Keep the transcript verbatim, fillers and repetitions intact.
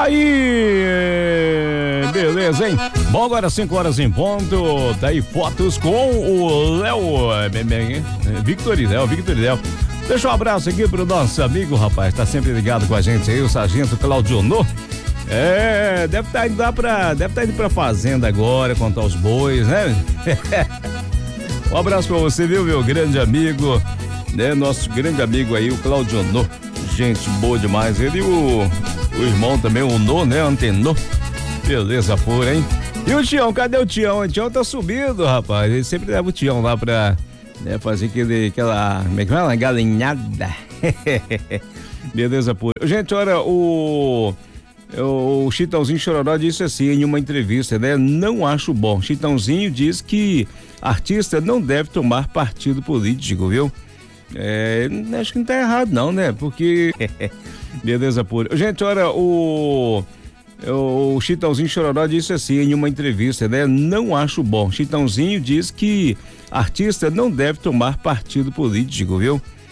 Aí, beleza, hein? Bom, agora cinco horas em ponto, daí fotos com o Léo Victorinel, Victorinel. Deixa um abraço aqui pro nosso amigo, rapaz, tá sempre ligado com a gente aí, o Sargento Claudionô. É, deve estar tá indo lá pra, deve tá indo pra fazenda agora, contar os bois, né? Um abraço pra você, viu, meu grande amigo, né? Nosso grande amigo aí, o Claudionô. Gente boa demais, ele e o, o irmão também, o Nô, né? Antenô. Beleza pura, hein? E o Tião, cadê o Tião? O Tião tá subindo, rapaz. Ele sempre leva o Tião lá pra, né, fazer aquele, aquela, como é que fala? Galinhada. Beleza pura. Gente, olha, o, o Chitãozinho Chororó disse assim em uma entrevista, né? Não acho bom. Chitãozinho diz que artista não deve tomar partido político, viu? É, acho que não tá errado não, né? Porque beleza pura. Gente, olha, o o Chitãozinho Chororó disse assim em uma entrevista, né? Não acho bom. Chitãozinho diz que artista não deve tomar partido político, viu?